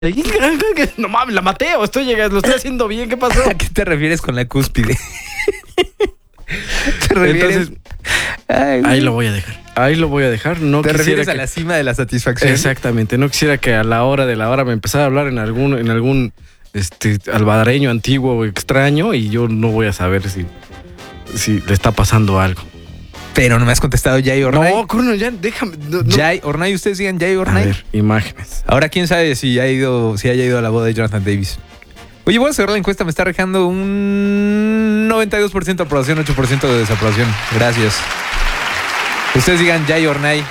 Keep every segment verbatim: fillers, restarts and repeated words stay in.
No mames, la maté o estoy llegando, lo estoy haciendo bien, ¿qué pasó? ¿A qué te refieres con la cúspide? ¿Te refieres? Entonces, Ay, ahí lo voy a dejar. Ahí lo voy a dejar. No ¿Te refieres que... a la cima de la satisfacción? Exactamente. No quisiera que a la hora de la hora me empezara a hablar en algún, en algún este, albareño antiguo o extraño y yo no voy a saber si, si le está pasando algo. Pero no me has contestado Jay Ornay. No, Corno, ya déjame. No, no. Jay Ornay, ustedes digan Jay Ornay. A ver, imágenes. Ahora quién sabe si ha ido, si haya ido a la boda de Jonathan Davis. Oye, voy a cerrar la encuesta, me está dejando un noventa y dos por ciento de aprobación, ocho por ciento de desaprobación. Gracias. Ustedes digan Jay Ornay.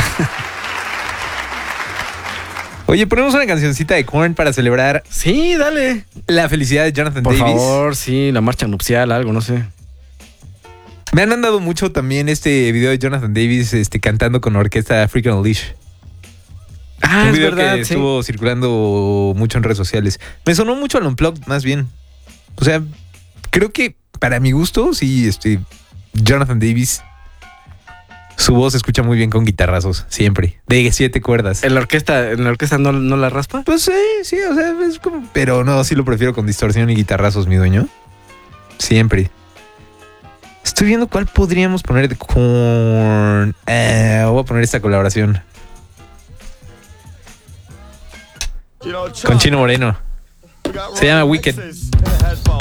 Oye, ponemos una cancioncita de Korn para celebrar. Sí, dale. La felicidad de Jonathan Por Davis. Por favor, sí, la marcha nupcial, algo, no sé. Me han mandado mucho también este video de Jonathan Davis este, cantando con la orquesta Freakin' Unleashed. Ah, un es video verdad, que sí. estuvo circulando mucho en redes sociales. Me sonó mucho al Unplugged, más bien. O sea, creo que para mi gusto, sí, este, Jonathan Davis, su voz se escucha muy bien con guitarrazos, siempre. De siete cuerdas. ¿En la orquesta, en la orquesta no, no la raspa? Pues sí, sí, o sea, es como... Pero no, sí lo prefiero con distorsión y guitarrazos, mi dueño. Siempre. Estoy viendo cuál podríamos poner de Korn. Eh, voy a poner esta colaboración. Con Chino Moreno. Se llama Wicked.